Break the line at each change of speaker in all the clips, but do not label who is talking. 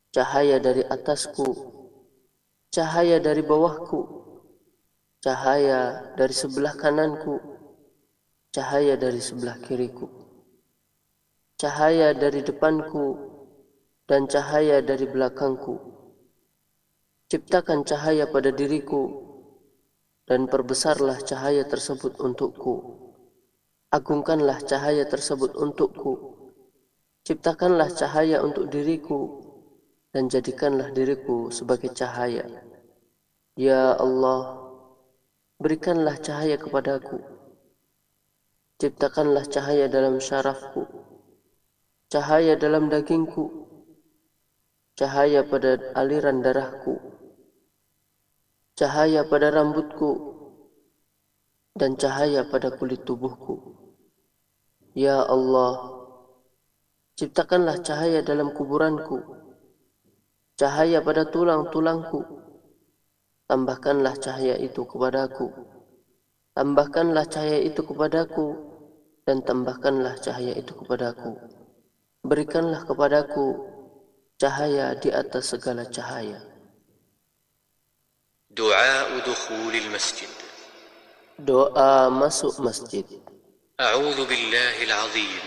cahaya dari atasku, cahaya dari bawahku, cahaya dari sebelah kananku, cahaya dari sebelah kiriku, cahaya dari depanku, dan cahaya dari belakangku. Ciptakan cahaya pada diriku, dan perbesarlah cahaya tersebut untukku. Agungkanlah cahaya tersebut untukku. Ciptakanlah cahaya untuk diriku, dan jadikanlah diriku sebagai cahaya. Ya Allah, berikanlah cahaya kepadaku. Ciptakanlah cahaya dalam syarafku, cahaya dalam dagingku, cahaya pada aliran darahku, cahaya pada rambutku, dan cahaya pada kulit tubuhku. Ya Allah, ciptakanlah cahaya dalam kuburanku, cahaya pada tulang-tulangku. Tambahkanlah cahaya itu kepadaku. Tambahkanlah cahaya itu kepadaku, dan tambahkanlah cahaya itu kepadaku. Berikanlah kepadaku cahaya di atas segala cahaya.
دعاء دخول المسجد.
Doa masuk masjid.
أعوذ بالله العظيم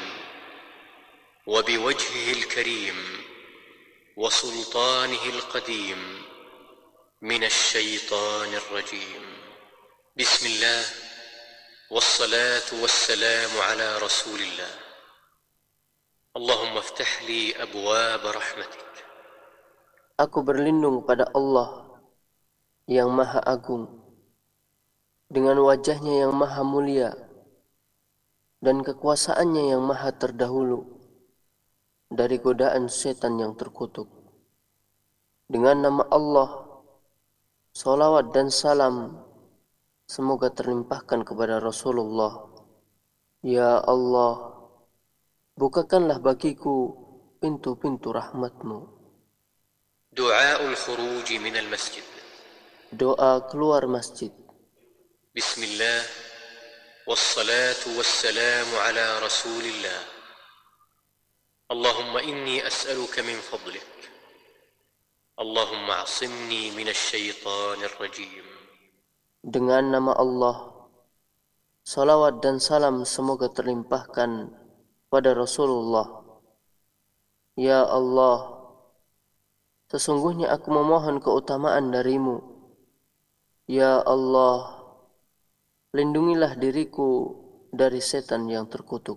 وبوجهه الكريم وسلطانه القديم من الشيطان الرجيم. بسم الله والصلاة والسلام على رسول الله. اللهم افتح لي أبواب رحمتك.
Aku berlindung pada Allah yang Maha Agung, dengan wajahnya yang Maha Mulia, dan kekuasaannya yang Maha Terdahulu, dari godaan setan yang terkutuk. Dengan nama Allah, salawat dan salam semoga terlimpahkan kepada Rasulullah. Ya Allah, bukakanlah bagiku pintu-pintu rahmat-Mu.
دعاء الخروج من المسجد.
Doa keluar masjid.
بسم الله والصلاة والسلام على رسول الله. اللهم إني أسألك من فضلك. اللهم اعصمني من الشيطان الرجيم.
Dengan nama Allah, salawat dan salam semoga terlimpahkan pada Rasulullah. Ya Allah, sesungguhnya aku memohon keutamaan darimu. Ya Allah, lindungilah diriku dari setan yang terkutuk.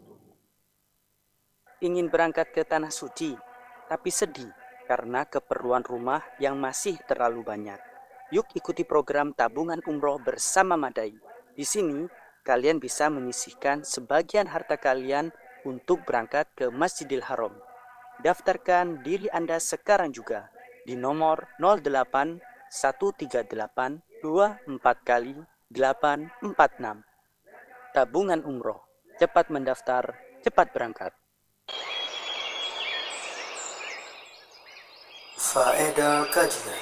Ingin berangkat ke tanah suci, tapi sedih karena keperluan rumah yang masih terlalu banyak. Yuk ikuti program tabungan umroh bersama Madai. Di sini, kalian bisa menyisihkan sebagian harta kalian untuk berangkat ke Masjidil Haram. Daftarkan diri Anda sekarang juga di nomor 08 138 24 kali 846. Tabungan umroh, cepat mendaftar, cepat berangkat.
Faedah kajian.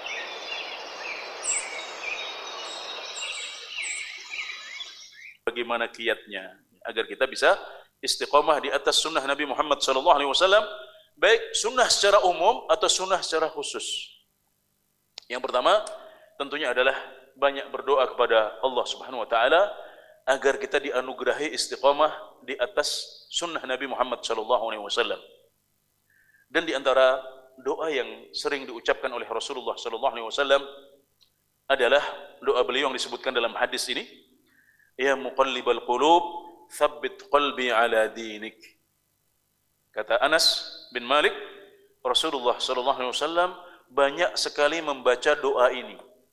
Bagaimana kiatnya agar kita bisa istiqomah di atas sunnah Nabi Muhammad SAW, baik sunnah secara umum atau sunnah secara khusus. Yang pertama tentunya adalah banyak berdoa kepada Allah Subhanahu wa taala agar kita dianugerahi istiqomah di atas sunnah Nabi Muhammad SAW. Dan di antara doa yang sering diucapkan oleh Rasulullah SAW adalah doa beliau yang disebutkan dalam hadis ini, ya muqallibal qulub thabbit qalbi ala dinik. Kata Anas bin Malik, Rasulullah SAW banyak sekali membaca doa ini.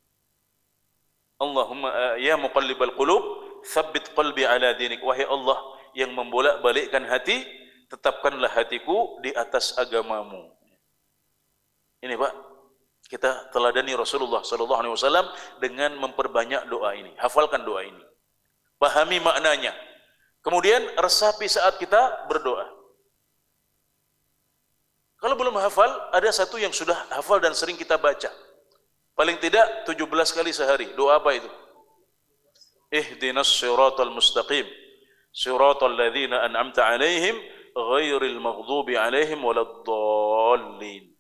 Allahumma ya muqallibal qulub thabbit qalbi ala dinik. Wahai Allah yang membolak-balikkan hati, tetapkanlah hatiku di atas agamamu. Ini Pak, kita teladani Rasulullah SAW dengan memperbanyak doa ini. Hafalkan doa ini, pahami maknanya, kemudian resapi saat kita berdoa. Kalau belum hafal, ada satu yang sudah hafal dan sering kita baca. Paling tidak 17 kali sehari. Doa apa itu? Ihdinas siratal mustaqim, siratal ladzina an'amta alaihim, ghairil maghdubi alaihim waladdallin.